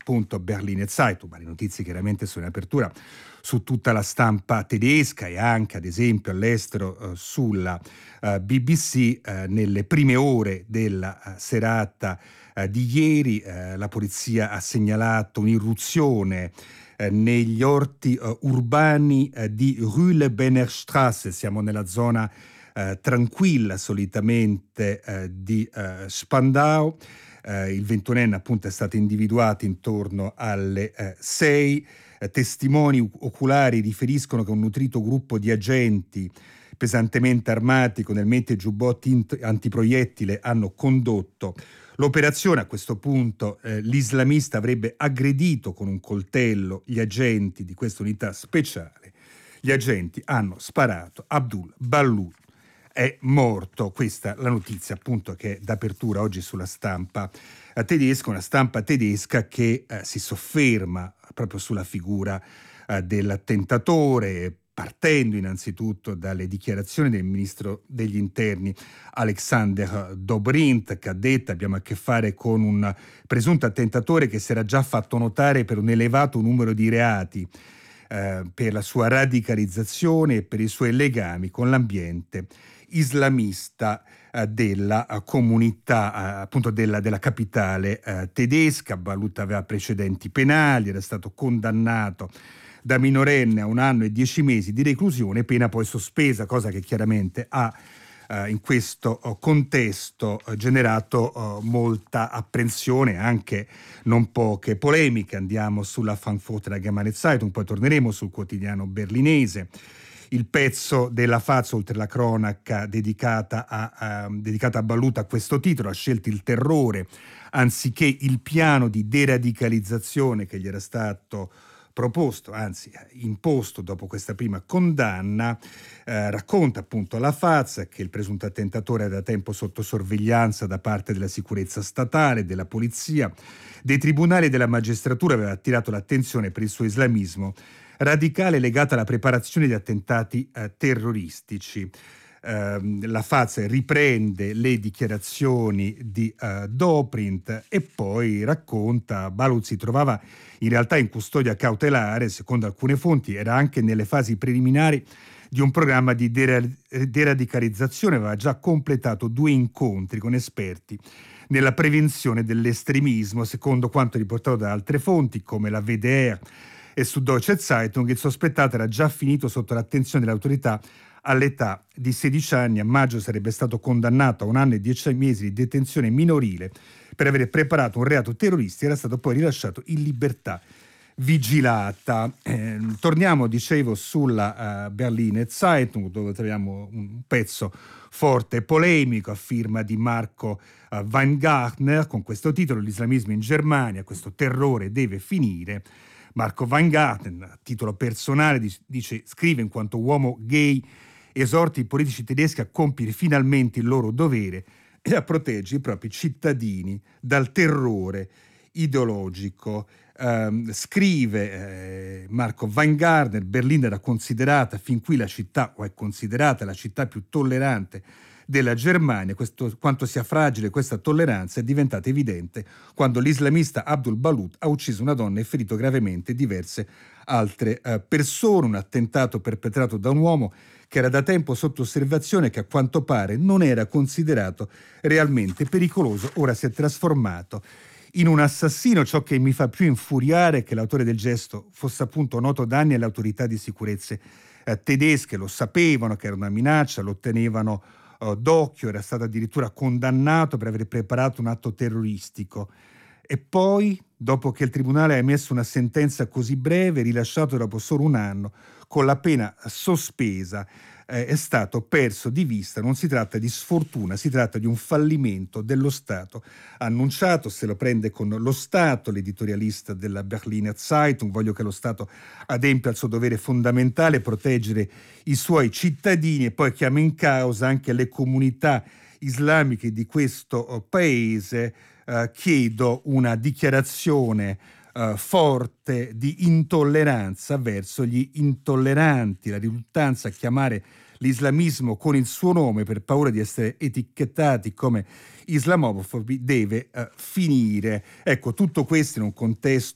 appunto Berliner Zeitung, ma le notizie chiaramente sono in apertura su tutta la stampa tedesca e anche ad esempio all'estero sulla BBC. Nelle prime ore della serata di ieri la polizia ha segnalato un'irruzione negli orti urbani di Rühle-Benner-Straße. Siamo nella zona tranquilla solitamente di Spandau. Il 21enne appunto è stato individuato intorno alle 6. Testimoni oculari riferiscono che un nutrito gruppo di agenti pesantemente armati con elmetti e giubbotti antiproiettile hanno condotto l'operazione. A questo punto l'islamista avrebbe aggredito con un coltello gli agenti di questa unità speciale. Gli agenti hanno sparato. Abdul Ballout è morto. Questa è la notizia appunto che è d'apertura oggi sulla stampa tedesca, una stampa tedesca che si sofferma proprio sulla figura dell'attentatore, partendo innanzitutto dalle dichiarazioni del ministro degli interni Alexander Dobrindt, che ha detto: abbiamo a che fare con un presunto attentatore che si era già fatto notare per un elevato numero di reati, per la sua radicalizzazione e per i suoi legami con l'ambiente islamista della comunità appunto della capitale tedesca. Ballout aveva precedenti penali, era stato condannato da minorenne a 1 anno e 10 mesi di reclusione, pena poi sospesa, cosa che chiaramente ha in questo contesto generato molta apprensione, anche non poche polemiche. Andiamo sulla Frankfurter Allgemeine Zeitung, poi torneremo sul quotidiano berlinese. Il pezzo della FAZ, oltre la cronaca dedicata a Ballout, a questo titolo ha scelto il terrore anziché il piano di deradicalizzazione che gli era stato proposto, anzi imposto dopo questa prima condanna. Racconta appunto la FAZ che il presunto attentatore era da tempo sotto sorveglianza da parte della sicurezza statale, della polizia, dei tribunali e della magistratura. Aveva attirato l'attenzione per il suo islamismo radicale legato alla preparazione di attentati terroristici. La FAZ riprende le dichiarazioni di Dobrindt e poi racconta: Ballout si trovava in realtà in custodia cautelare, secondo alcune fonti era anche nelle fasi preliminari di un programma di deradicalizzazione, aveva già completato 2 incontri con esperti nella prevenzione dell'estremismo. Secondo quanto riportato da altre fonti come la WDR e su Deutsche Zeitung, il sospettato era già finito sotto l'attenzione delle autorità all'età di 16 anni. A maggio sarebbe stato condannato a 1 anno e 10 mesi di detenzione minorile per aver preparato un reato terroristico. Era stato poi rilasciato in libertà vigilata. Torniamo, dicevo, sulla Berliner Zeitung, dove troviamo un pezzo forte e polemico a firma di Marco Weingartner con questo titolo: l'islamismo in Germania, questo terrore deve finire. Marco Weingarten, a titolo personale, dice: scrive in quanto uomo gay, esorta i politici tedeschi a compiere finalmente il loro dovere e a proteggere i propri cittadini dal terrore ideologico. Scrive Marco Weingarten: Berlino era considerata fin qui la città, o è considerata la città più tollerante della Germania. Quanto sia fragile questa tolleranza è diventata evidente quando l'islamista Abdul Ballout ha ucciso una donna e ferito gravemente diverse altre persone. Un attentato perpetrato da un uomo che era da tempo sotto osservazione, che a quanto pare non era considerato realmente pericoloso. Ora si è trasformato in un assassino. Ciò che mi fa più infuriare è che l'autore del gesto fosse appunto noto da anni alle autorità di sicurezza tedesche. Lo sapevano che era una minaccia, lo tenevano d'occhio, era stato addirittura condannato per aver preparato un atto terroristico. E poi, dopo che il tribunale ha emesso una sentenza così breve, rilasciato dopo solo 1 anno, con la pena sospesa, è stato perso di vista. Non si tratta di sfortuna, si tratta di un fallimento dello Stato. Ha annunciato, se lo prende con lo Stato, l'editorialista della Berliner Zeitung: voglio che lo Stato adempia al suo dovere fondamentale, proteggere i suoi cittadini, e poi chiama in causa anche le comunità islamiche di questo paese. Chiedo una dichiarazione forte di intolleranza verso gli intolleranti. La riluttanza a chiamare l'islamismo con il suo nome per paura di essere etichettati come islamofobi deve finire. Ecco, tutto questo in un contesto